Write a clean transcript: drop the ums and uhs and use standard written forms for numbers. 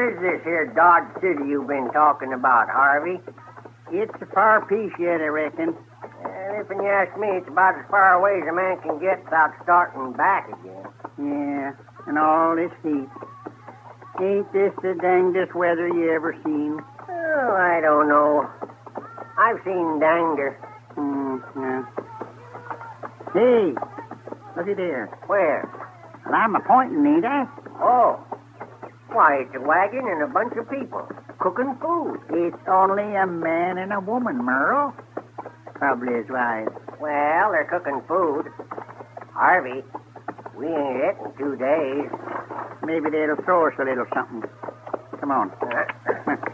Where's this here Dodge City you've been talking about, Harvey? It's a far piece yet, I reckon. If you ask me, it's about as far away as a man can get without starting back again. Yeah, and all this heat. Ain't this the dangdest weather you ever seen? Oh, I don't know. I've seen danger. Yeah. Hey, looky there. Where? Well, I'm a-pointing, ain't I? Oh. Why, it's a wagon and a bunch of people cooking food. It's only a man and a woman, Merle. Probably his wife. Well, they're cooking food. Harvey, we ain't it in 2 days. Maybe they'll throw us a little something. Come on.